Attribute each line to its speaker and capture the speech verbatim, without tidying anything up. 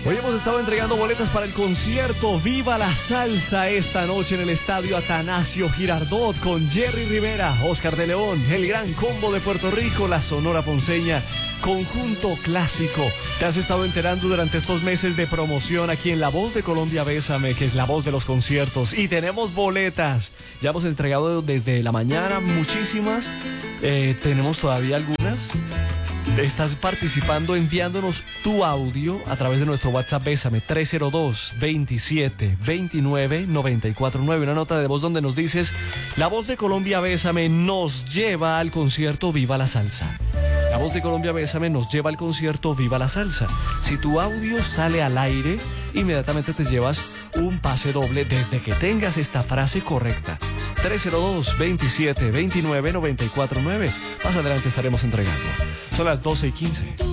Speaker 1: Hoy hemos estado entregando boletas para el concierto Viva la Salsa esta noche en el estadio Atanasio Girardot con Jerry Rivera, Oscar de León, el Gran Combo de Puerto Rico, la Sonora Ponceña, Conjunto Clásico. Te has estado enterando durante estos meses de promoción aquí en La Voz de Colombia Bésame, que es la voz de los conciertos, y tenemos boletas. Ya hemos entregado desde la mañana muchísimas, eh, tenemos todavía algunas. Estás participando enviándonos tu audio a través de nuestro WhatsApp Bésame tres cero dos, veintisiete, veintinueve, noventa y cuatro nueve. Una nota de voz donde nos dices: La Voz de Colombia Bésame nos lleva al concierto Viva la Salsa. La Voz de Colombia Bésame nos lleva al concierto Viva la Salsa. Si tu audio sale al aire, inmediatamente te llevas un pase doble desde que tengas esta frase correcta. tres cero dos, veintisiete, veintinueve, noventa y cuatro nueve. Más adelante estaremos entregando. Son las doce y quince.